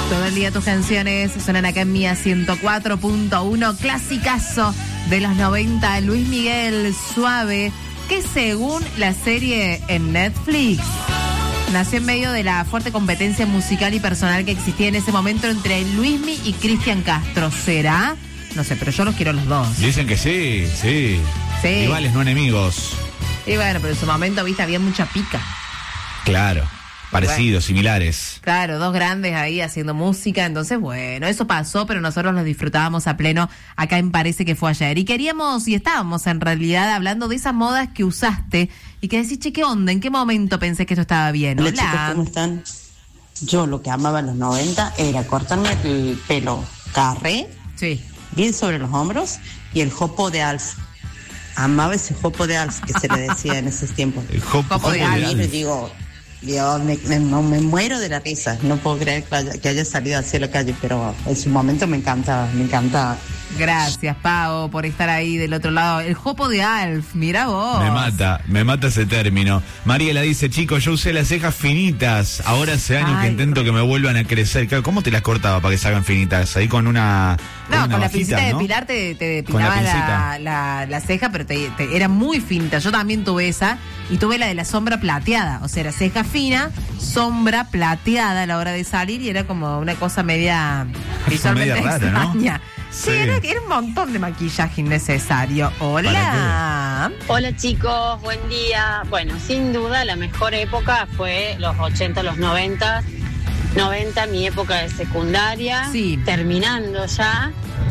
Todo el día tus canciones suenan acá en Mía 104.1. Clasicazo de los 90, Luis Miguel, Suave, que según la serie en Netflix nació en medio de la fuerte competencia musical y personal que existía en ese momento entre Luismi y Cristian Castro. ¿Será? No sé, pero yo los quiero los dos. Dicen que sí. Rivales, no enemigos. Y bueno, pero en su momento, viste, había mucha pica. Claro. Parecidos, similares. Claro, dos grandes ahí haciendo música. Entonces, bueno, eso pasó, pero nosotros lo disfrutábamos a pleno acá en Parece que fue ayer. Y estábamos en realidad hablando de esas modas que usaste y que decís, che, ¿qué onda? ¿En qué momento pensé que esto estaba bien? Hola chicos, ¿cómo están? Yo lo que amaba en los 90 era cortarme el pelo carré, sí, bien sobre los hombros, y el jopo de Alf. Amaba ese jopo de Alf que se le decía en esos tiempos. El jopo de Alf. Y digo, Dios, me muero de la risa. No puedo creer que haya salido hacia la calle, pero en su momento me encantaba. Gracias, Pau, por estar ahí del otro lado. El jopo de Alf, mira vos. Me mata ese término. Mariela dice, chicos, yo usé las cejas finitas. Ahora hace años que intento que me vuelvan a crecer. Claro, ¿cómo te las cortaba para que se hagan finitas? Ahí con una... No, con la pincita, pincita de ¿no? depilar te depilaba la ceja, pero era muy finita. Yo también tuve esa y tuve la de la sombra plateada. O sea, era ceja fina, sombra plateada a la hora de salir y era como una cosa media visualmente media rara, extraña. ¿no? Sí, era un montón de maquillaje innecesario. Hola. Hola chicos, buen día. Bueno, sin duda la mejor época fue los 80, los 90. 90, mi época de secundaria, sí, terminando ya.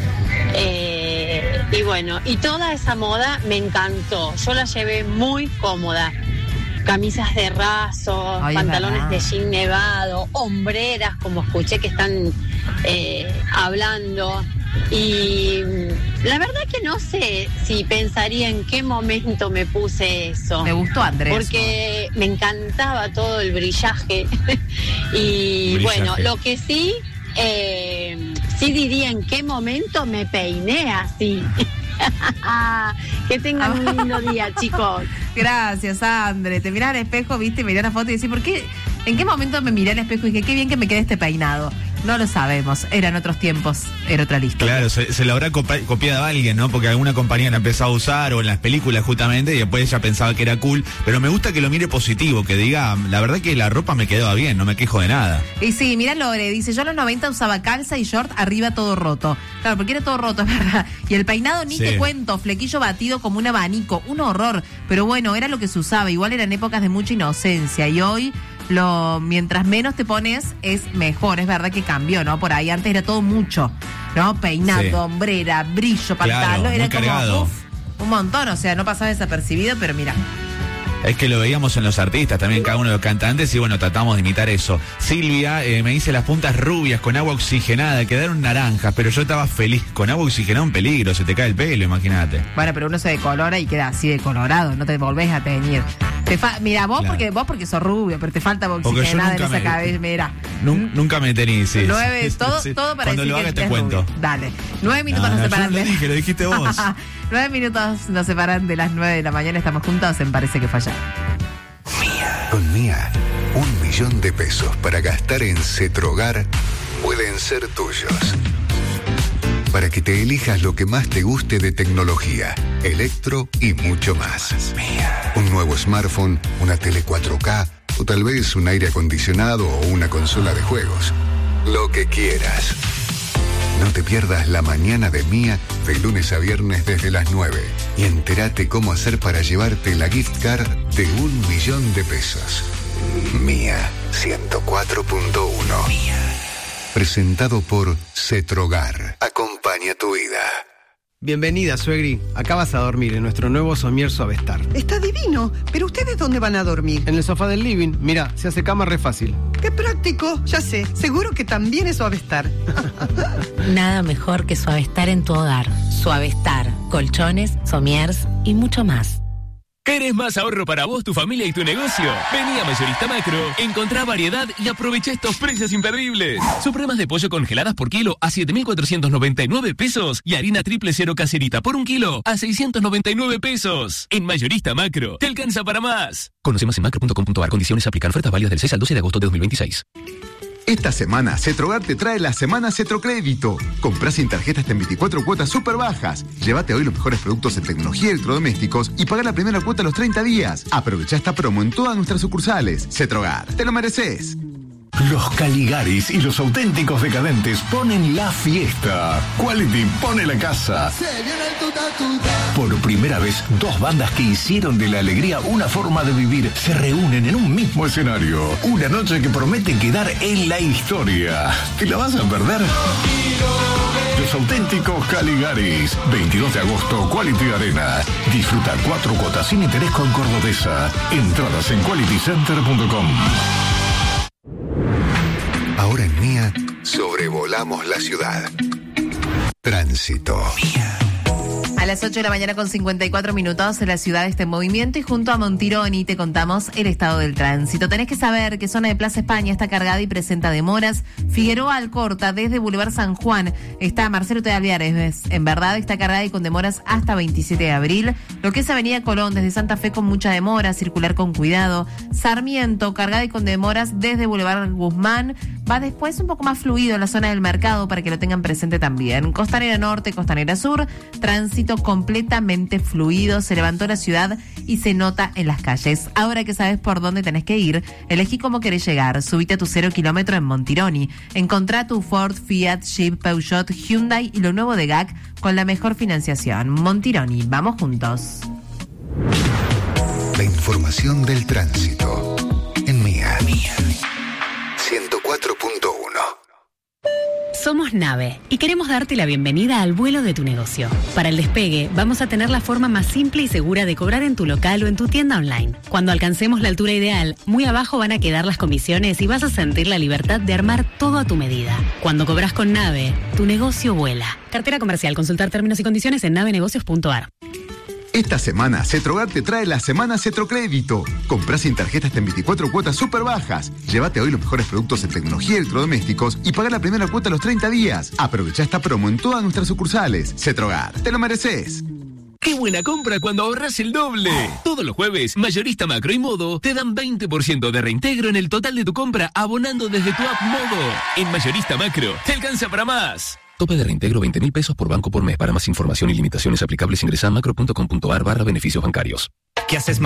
Y bueno, y toda esa moda me encantó. Yo la llevé muy cómoda. Camisas de raso, pantalones de jean nevado, hombreras, como escuché que están hablando. Y la verdad que no sé si pensaría en qué momento me puse eso. Me gustó, Andrés. Porque me encantaba todo el brillaje. Y bueno, lo que sí diría en qué momento me peiné así. Que tengan un lindo día, chicos. Gracias, André. Te mirás al espejo, viste, mirás la foto y decís, ¿por qué? ¿En qué momento me miré al espejo y dije, qué bien que me quede este peinado? No lo sabemos, eran otros tiempos, era otra lista. Claro, se la habrá copiado a alguien, ¿no? Porque alguna compañía la empezó a usar o en las películas justamente y después ella pensaba que era cool. Pero me gusta que lo mire positivo, que diga, la verdad que la ropa me quedaba bien, no me quejo de nada. Y sí, mirá Lore, dice, yo en los 90 usaba calza y short arriba todo roto. Claro, porque era todo roto, es verdad. Y el peinado ni te cuento, flequillo batido como un abanico, un horror. Pero bueno, era lo que se usaba, igual eran épocas de mucha inocencia y hoy... mientras menos te pones es mejor, es verdad que cambió, ¿no? Por ahí antes era todo mucho, ¿no? Peinado, hombrera, brillo, pantalón, claro, era como un montón, o sea, no pasaba desapercibido, pero mira. Es que lo veíamos en los artistas, también cada uno de los cantantes, y bueno, tratamos de imitar eso. Silvia me dice las puntas rubias con agua oxigenada, quedaron naranjas, pero yo estaba feliz. Con agua oxigenada un peligro, se te cae el pelo, imagínate. Bueno, pero uno se decolora y queda así decolorado, no te volvés a teñir. Mira, vos porque sos rubio, pero te falta agua oxigenada en esa cabeza, mira. Nunca me tení, sí. 9, sí, todo, sí. todo para cuando decir lo hagas que te cuento. Rubio. Dale. 9 minutos nos separan. Yo no lo dije, lo dijiste vos. 9 minutos nos separan de las 9 de la mañana, estamos juntos en Parece que fue ayer. Con Mía, 1 millón de pesos para gastar en Cetrogar pueden ser tuyos. Para que te elijas lo que más te guste de tecnología, electro y mucho más. Un nuevo smartphone, una tele 4K o tal vez un aire acondicionado o una consola de juegos. Lo que quieras. No te pierdas la mañana de Mía de lunes a viernes desde las 9 y entérate cómo hacer para llevarte la gift card de 1 millón de pesos. Mía 104.1. Presentado por Cetrogar. Acompaña tu vida. Bienvenida, suegri. Acá vas a dormir en nuestro nuevo somier Suavestar. Está divino, pero ¿ustedes dónde van a dormir? En el sofá del living. Mira, se hace cama re fácil. ¡Qué práctico! Ya sé, seguro que también es Suavestar. Nada mejor que Suavestar en tu hogar. Suavestar, colchones, somiers y mucho más. ¿Querés más ahorro para vos, tu familia y tu negocio? Vení a Mayorista Macro, encontrá variedad y aprovecha estos precios imperdibles. Supremas de pollo congeladas por kilo a 7.499 pesos y harina triple cero caserita por 1 kilo a 699 pesos. En Mayorista Macro, te alcanza para más. Conoce más en macro.com.ar. Condiciones aplican. Ofertas válidas del 6 al 12 de agosto de 2026. Esta semana, Cetrogar te trae la Semana Cetrocrédito. Comprá sin tarjeta hasta en 24 cuotas súper bajas. Llévate hoy los mejores productos en tecnología y electrodomésticos y paga la primera cuota a los 30 días. Aprovecha esta promo en todas nuestras sucursales. Cetrogar, te lo mereces. Los Caligaris y los auténticos decadentes ponen la fiesta. Quality pone la casa. Por primera vez, dos bandas que hicieron de la alegría una forma de vivir se reúnen en un mismo escenario. Una noche que promete quedar en la historia. ¿Te la vas a perder? Los auténticos Caligaris. 22 de agosto, Quality Arena. Disfruta 4 cuotas sin interés con Cordobesa. Entradas en qualitycenter.com. Ahora en Mía, sobrevolamos la ciudad. Tránsito. A las 8 de la mañana con 54 minutos, la ciudad está en movimiento y junto a Montironi te contamos el estado del tránsito. Tenés que saber que zona de Plaza España está cargada y presenta demoras. Figueroa Alcorta, desde Boulevard San Juan, está Marcelo T. Alveares. En verdad está cargada y con demoras hasta 27 de abril. Lo que es Avenida Colón, desde Santa Fe con mucha demora, circular con cuidado. Sarmiento, cargada y con demoras desde Boulevard Guzmán. Va después un poco más fluido en la zona del mercado para que lo tengan presente también. Costanera Norte, Costanera Sur, tránsito completamente fluido, se levantó la ciudad y se nota en las calles. Ahora que sabes por dónde tenés que ir, elegí cómo querés llegar. Subite a tu 0 kilómetro en Montironi. Encontrá tu Ford, Fiat, Jeep, Peugeot, Hyundai y lo nuevo de GAC con la mejor financiación. Montironi, vamos juntos. La información del tránsito en Mía. 104.1. Somos Nave y queremos darte la bienvenida al vuelo de tu negocio. Para el despegue, vamos a tener la forma más simple y segura de cobrar en tu local o en tu tienda online. Cuando alcancemos la altura ideal, muy abajo van a quedar las comisiones y vas a sentir la libertad de armar todo a tu medida. Cuando cobras con Nave, tu negocio vuela. Cartera comercial. Consultar términos y condiciones en navenegocios.ar. Esta semana, Cetrogar te trae la Semana Cetrocrédito. Comprá sin tarjeta hasta en 24 cuotas súper bajas. Llévate hoy los mejores productos en tecnología y electrodomésticos y paga la primera cuota a los 30 días. Aprovecha esta promo en todas nuestras sucursales. Cetrogar, te lo mereces. ¡Qué buena compra cuando ahorras el doble! Todos los jueves, Mayorista Macro y Modo te dan 20% de reintegro en el total de tu compra abonando desde tu app Modo. En Mayorista Macro, te alcanza para más. Tope de reintegro 20.000 pesos por banco por mes. Para más información y limitaciones aplicables ingresa a macro.com.ar/beneficios bancarios. ¿Qué haces,